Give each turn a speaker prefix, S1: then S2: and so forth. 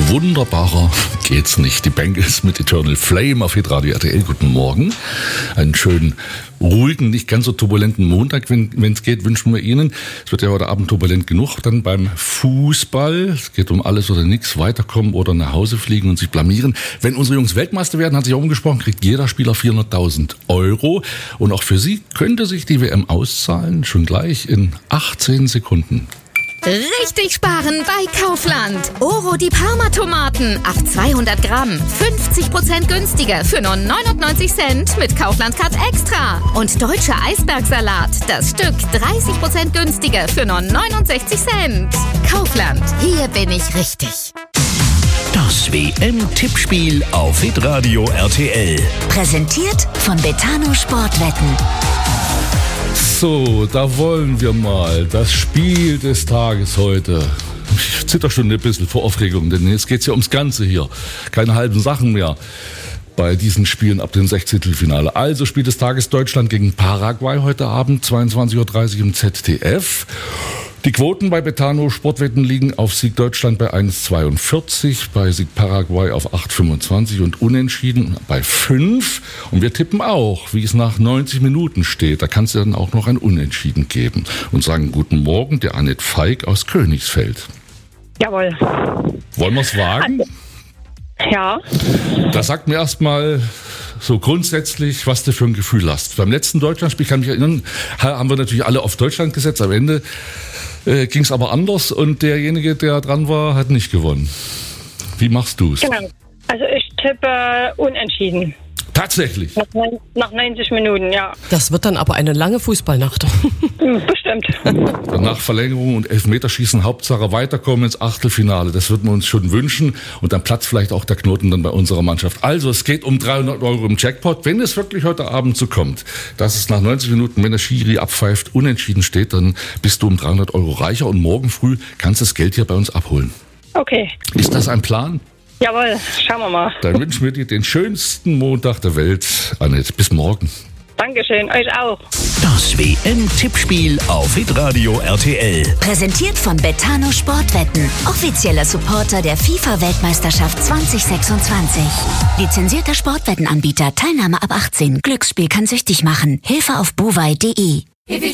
S1: Wunderbarer geht's nicht. Die Bengals mit Eternal Flame auf Hitradio RTL. Guten Morgen. Einen schönen, ruhigen, nicht ganz so turbulenten Montag, wenn es geht, wünschen wir Ihnen. Es wird ja heute Abend turbulent genug. Dann beim Fußball. Es geht um alles oder nichts. Weiterkommen oder nach Hause fliegen und sich blamieren. Wenn unsere Jungs Weltmeister werden, hat sich auch umgesprochen, kriegt jeder Spieler 400.000 €. Und auch für Sie könnte sich die WM auszahlen. Schon gleich in 18 Sekunden.
S2: Richtig sparen bei Kaufland. Oro die Parma-Tomaten ab 200 Gramm. 50% günstiger für nur 99 Cent mit Kaufland Card Extra. Und deutscher Eisbergsalat. Das Stück 30% günstiger für nur 69 Cent. Kaufland. Hier bin ich richtig.
S3: Das WM-Tippspiel auf Hitradio RTL.
S4: Präsentiert von Betano Sportwetten.
S1: So, da wollen wir mal das Spiel des Tages heute. Ich zitter schon ein bisschen vor Aufregung, denn jetzt geht's ja ums Ganze hier. Keine halben Sachen mehr bei diesen Spielen ab dem 16. Also Spiel des Tages Deutschland gegen Paraguay heute Abend, 22:30 Uhr im ZDF. Die Quoten bei Betano Sportwetten liegen auf Sieg Deutschland bei 1,42, bei Sieg Paraguay auf 8,25 und Unentschieden bei 5. Und wir tippen auch, wie es nach 90 Minuten steht. Da kann es ja dann auch noch ein Unentschieden geben. Und sagen guten Morgen, der Annette Feig aus Königsfeld.
S5: Jawohl.
S1: Wollen wir es wagen?
S5: Ja.
S1: Da sagt mir erstmal so grundsätzlich, was du für ein Gefühl hast. Beim letzten Deutschlandspiel, kann ich mich erinnern, haben wir natürlich alle auf Deutschland gesetzt. Am Ende ging es aber anders und derjenige, der dran war, hat nicht gewonnen. Wie machst du es?
S5: Genau. Also ich tippe unentschieden.
S1: Tatsächlich?
S5: Nach 90 Minuten, ja.
S6: Das wird dann aber eine lange Fußballnacht.
S5: Bestimmt.
S1: Danach Verlängerung und Elfmeterschießen, Hauptsache weiterkommen ins Achtelfinale. Das würden wir uns schon wünschen. Und dann platzt vielleicht auch der Knoten dann bei unserer Mannschaft. Also es geht um 300 € im Jackpot. Wenn es wirklich heute Abend so kommt, dass es nach 90 Minuten, wenn der Schiri abpfeift, unentschieden steht, dann bist du um 300 € reicher. Und morgen früh kannst du das Geld hier bei uns abholen.
S5: Okay.
S1: Ist das ein Plan?
S5: Jawohl, schauen wir mal.
S1: Dann wünschen wir dir den schönsten Montag der Welt, Annette. Bis morgen.
S5: Dankeschön, euch auch.
S3: Das WM-Tippspiel auf Hitradio RTL.
S4: Präsentiert von Betano Sportwetten. Offizieller Supporter der FIFA-Weltmeisterschaft 2026. Lizenzierter Sportwettenanbieter. Teilnahme ab 18. Glücksspiel kann süchtig machen. Hilfe auf bovai.de.